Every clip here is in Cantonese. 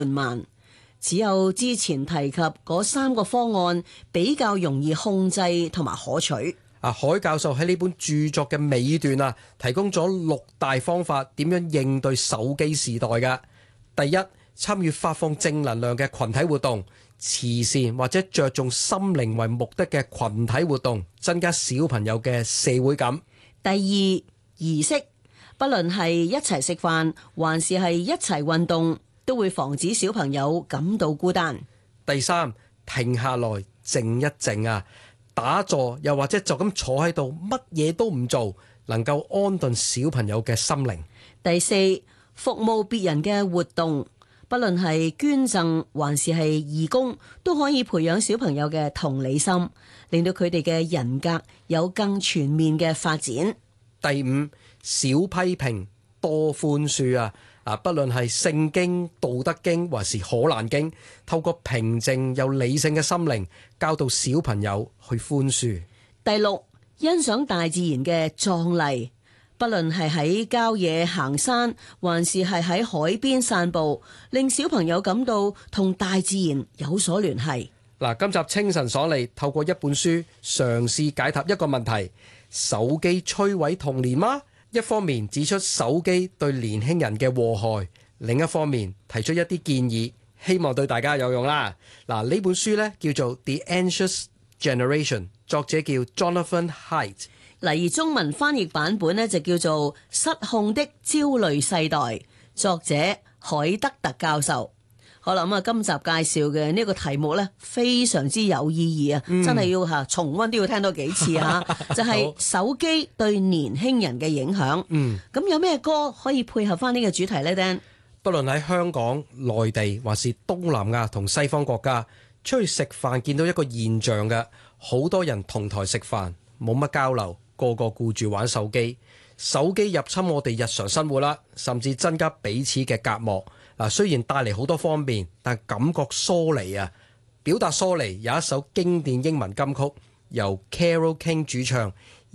慢。只有之前提及嗰3個方案比較容易控制同埋可取。 海教授喺呢本著作嘅尾段提供咗6大方法點樣應對手機時代嘅。第一，參與發放正能量嘅群體活動，慈善或者着重心靈為目的嘅群體活動，增加小朋友嘅社會感。 第二，儀式，不論係一齊食飯還是係一齊運動，都會防止小朋友感到孤單。 第三，停下來靜一靜打坐又或者就咁坐喺度，乜嘢都唔做，能夠安頓小朋友嘅心靈。 第四，服務別人嘅活動，不論係捐贈還是係義工，都可以培養小朋友嘅同理心，令到佢哋嘅人格有更全面嘅發展。 第五，少批評多寬恕不論係聖經、道德經還是可蘭經，透過平靜又理性嘅心靈，教導小朋友去寬恕。 第六，欣賞大自然嘅壯麗，不論係喺郊野行山，還是係喺海邊散步，令小朋友感到同大自然有所聯繫。 今集清晨爽利透過一本書嘗試解答一個問題：手機摧毀童年嗎？一方面指出手機對年輕人嘅禍害，另一方面提出一啲建議，希望對大家有用啦。呢本書呢叫做《The Anxious Generation》，作者叫 Jonathan Haidt。 而中文翻譯版本呢就叫做《失控的焦慮世代》，作者海德特教授。好啦，今集介紹嘅呢個題目呢，非常之有意義真係要重溫都要聽多幾次就係手機對年輕人嘅影響。咁有咩歌可以配合翻呢個主題呢？ Dan？ 不論喺香港、內地還是東南亞同西方國家，出去食飯見到一個現象嘅，好多人同台食飯冇乜交流，個個顧住玩手機。手機入侵我哋日常生活啦，甚至增加彼此嘅隔膜。雖然帶嚟好多方便，但感覺疏離表達疏離有一首經典英文金曲，由 Carole King 主唱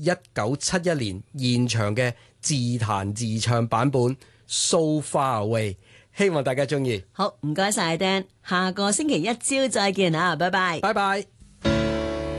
，1971年現場嘅自彈自唱版本 So Far Away， 希望大家中意。 好，唔該晒 Dan， 下個星期一朝再見拜拜。 拜拜。